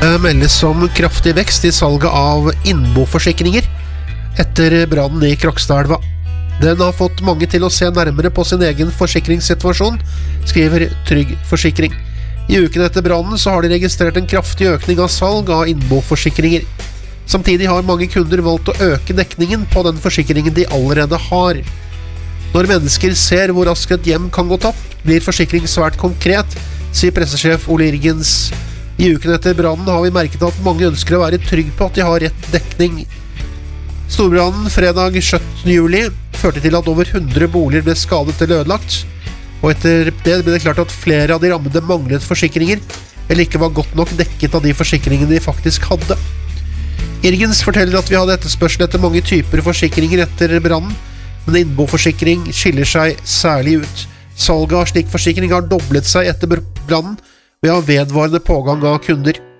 Det meldes om kraftig vekst i salget av innboforsikringer etter brannen i Krokstadelva. Den har fått mange til å se nærmere på sin egen forsikringssituasjon, skriver Trygg Forsikring. I uken etter brannen så har de registrert en kraftig økning av salg av innboforsikringer. Samtidig har mange kunder valgt å øke dekningen på den forsikringen de allerede har. Når mennesker ser hvor raskt et hjem kan gå tapt, blir forsikring svært konkret, sier pressesjef Ole Irgens. I uken etter brannen har vi merket at mange ønsker å være trygg på at de har rett dekning. Storbrannen fredag 17. juli førte til at over 100 boliger ble skadet eller ødelagt, og etter det ble det klart at flere av de rammede manglet forsikringer, eller ikke var godt nok dekket av de forsikringene de faktisk hadde. Irgens forteller at vi hadde etterspørsel etter mange typer forsikringer etter brannen, men innboforsikring skiller seg særlig ut. Salget av slik forsikring har doblet seg etter brannen, ved å ha vedvarende pågang av kunder.